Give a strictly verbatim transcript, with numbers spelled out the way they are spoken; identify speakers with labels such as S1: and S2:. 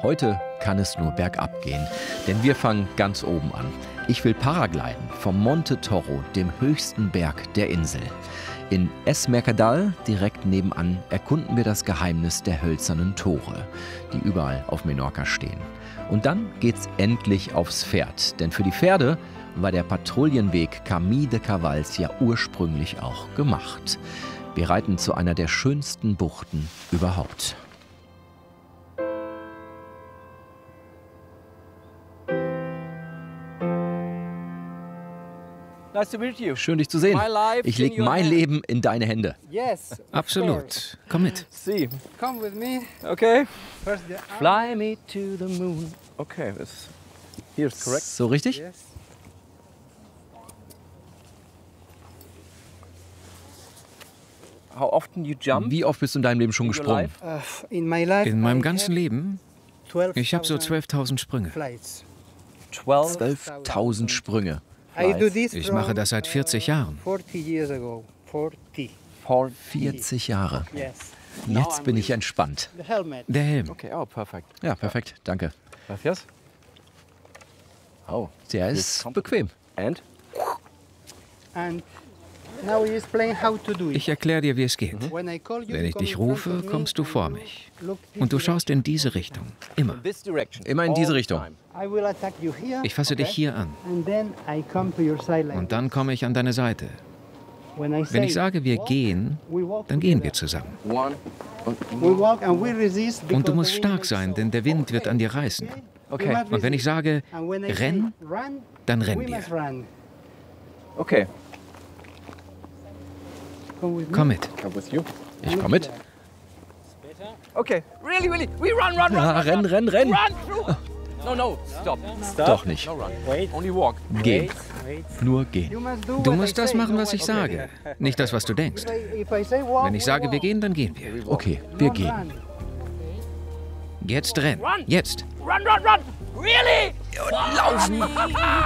S1: Heute kann es nur bergab gehen, denn wir fangen ganz oben an. Ich will paragliden vom Monte Toro, dem höchsten Berg der Insel. In Es Mercadal, direkt nebenan, erkunden wir das Geheimnis der hölzernen Tore, die überall auf Menorca stehen. Und dann geht's endlich aufs Pferd, denn für die Pferde war der Patrouillenweg Camí de Cabals ja ursprünglich auch gemacht. Wir reiten zu einer der schönsten Buchten überhaupt.
S2: Nice to meet you.
S1: Schön, dich zu sehen. Ich lege mein Leben in deine Hände.
S2: Yes,
S3: Absolut. Komm mit.
S2: see.
S4: Come with me.
S2: Okay.
S4: First the
S2: Fly me to the moon. Okay, this here's correct.
S1: So richtig?
S4: Yes.
S2: How often you jump?
S1: Wie oft bist du in deinem Leben schon
S2: in your
S1: gesprungen?
S2: life?
S4: Uh, in my life,
S3: In meinem
S4: I
S3: ganzen
S4: have
S3: Leben,
S4: twelve
S3: ich habe so
S4: thousand
S3: zwölftausend Sprünge.
S4: flights.
S2: Twelve.
S1: zwölftausend Sprünge.
S4: I do this
S3: Ich
S4: from,
S3: mache das seit vierzig Jahren.
S4: forty years ago. forty.
S1: vierzig Jahre.
S4: Yes.
S1: Jetzt bin ich entspannt.
S4: The helmet.
S3: Der Helm.
S2: Okay, oh, perfect.
S1: Ja, perfekt. Danke.
S2: Gracias. Oh,
S1: Der ist bequem.
S2: and?
S4: And now he explain how to do it.
S3: Ich erkläre dir, wie es geht.
S4: When I call you,
S3: Wenn
S4: you
S3: ich
S4: come
S3: dich
S4: in front
S3: rufe,
S4: of me
S3: kommst du
S4: and
S3: vor
S4: you
S3: mich.
S4: look this
S3: Und du
S4: direction.
S3: schaust in diese Richtung. Immer.
S2: This direction.
S1: Immer in diese
S2: All
S1: Richtung.
S2: time.
S4: I will attack you here.
S3: Ich fasse dich hier an.
S4: And then I come to your side like
S3: Und dann komme ich an deine Seite.
S4: this. When I say
S3: Wenn ich sage, wir
S4: walk,
S3: gehen,
S4: we walk
S3: dann gehen
S4: together.
S3: wir zusammen.
S2: One.
S4: We walk and we resist
S3: Und
S4: because
S3: du musst
S4: the wind
S3: stark
S4: makes
S3: sein,
S4: so.
S3: denn der Wind wird an dir reißen.
S2: Okay.
S4: You must
S3: Und wenn ich
S4: resist.
S3: sage,
S4: And when I say
S3: renn,
S4: run,
S3: dann
S4: we
S3: rennen wir.
S4: must run.
S2: Okay.
S4: Come with me.
S3: Komm mit.
S2: Come with you.
S1: Ich komme mit.
S2: Okay. Really, really. We run, run, run.
S1: Ja,
S2: run,
S1: renn, renn, renn.
S2: Run through. No, no. Stop. Stop.
S1: Doch nicht.
S2: No run.
S4: Wait.
S2: Only walk.
S1: Gehen.
S4: Wait.
S1: Nur gehen.
S4: You must do
S3: Du
S4: what
S3: musst
S4: I
S3: das
S4: say,
S3: machen,
S4: not
S3: was ich
S4: what-
S3: sage. Nicht das, was du denkst.
S4: If I, if I say walk,
S3: Wenn ich
S4: we
S3: sage, wir
S4: walk.
S3: gehen, dann gehen wir.
S1: Okay, wir
S4: Not
S1: gehen.
S4: run.
S3: Jetzt renn. Jetzt.
S2: Run, run, run. Really? Laufen.